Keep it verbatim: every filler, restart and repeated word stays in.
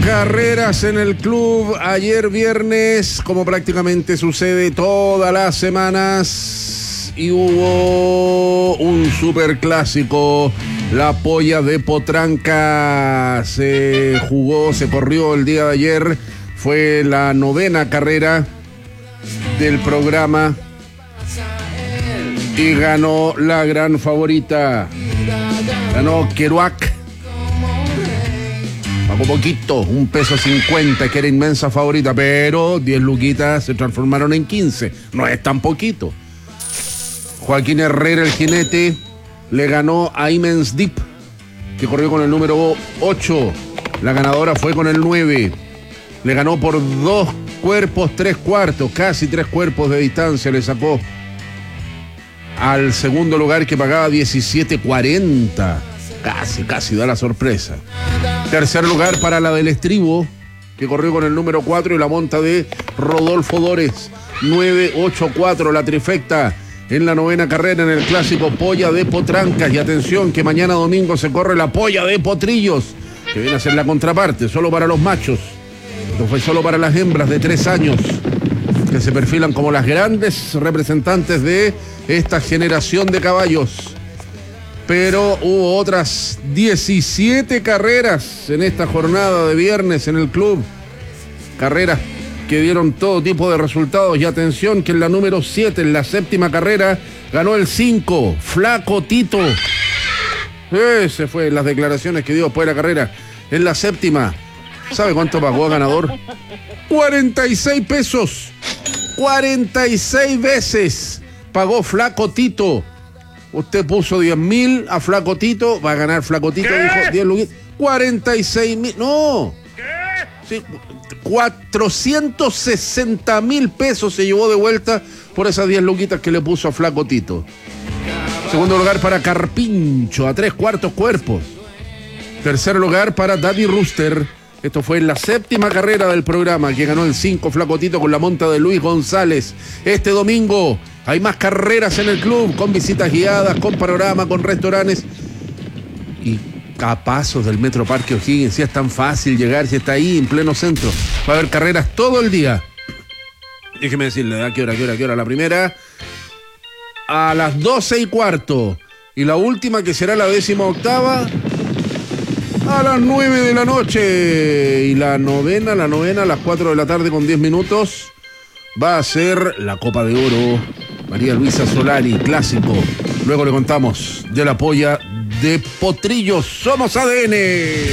Carreras en el club ayer viernes, como prácticamente sucede todas las semanas, y hubo un superclásico. La Polla de Potranca se jugó, se corrió el día de ayer. Fue la novena carrera del programa y ganó la gran favorita. Ganó Kerouac. Pagó poquito, un peso cincuenta, que era inmensa favorita, pero diez luquitas se transformaron en quince. No es tan poquito. Joaquín Herrera, el jinete, le ganó a Immense Deep, que corrió con el número ocho. La ganadora fue con el nueve. Le ganó por dos cuerpos, tres cuartos, casi tres cuerpos de distancia. Le sacó al segundo lugar, que pagaba diecisiete cuarenta. Casi, casi da la sorpresa. Tercer lugar para la del Estribo, que corrió con el número cuatro, y la monta de Rodolfo Dores. nueve ocho cuatro, la trifecta en la novena carrera en el clásico Polla de Potrancas. Y atención, que mañana domingo se corre la Polla de Potrillos, que viene a ser la contraparte, solo para los machos. Esto fue solo para las hembras de tres años, que se perfilan como las grandes representantes de esta generación de caballos. Pero hubo otras diecisiete carreras en esta jornada de viernes en el club. Carreras que dieron todo tipo de resultados. Y atención, que en la número siete, en la séptima carrera, ganó el cinco, Flaco Tito. Ese fue las declaraciones que dio después de la carrera. En la séptima, ¿sabe cuánto pagó a ganador? cuarenta y seis pesos. cuarenta y seis veces pagó Flaco Tito. Usted puso diez mil a Flaco Tito, va a ganar Flaco Tito, dijo diez luquitas. cuarenta y seis mil, no. Sí, cuatrocientos sesenta mil pesos se llevó de vuelta por esas diez luquitas que le puso a Flaco Tito. Segundo lugar para Carpincho, a tres cuartos cuerpos. Tercer lugar para Daddy Rooster. Esto fue en la séptima carrera del programa, que ganó el cinco, Flaco Tito, con la monta de Luis González. Este domingo hay más carreras en el club, con visitas guiadas, con panorama, con restaurantes y a pasos del Metro Parque O'Higgins. Si es tan fácil llegar, si está ahí en pleno centro. Va a haber carreras todo el día. Déjeme decirle, ¿a qué hora, qué hora, qué hora? La primera a las doce y cuarto. Y la última, que será la décima octava, a las nueve de la noche. Y la novena, la novena a las cuatro de la tarde con diez minutos. Va a ser la Copa de Oro María Luisa Solari, clásico. Luego le contamos de la Polla de Potrillos. Somos A D N.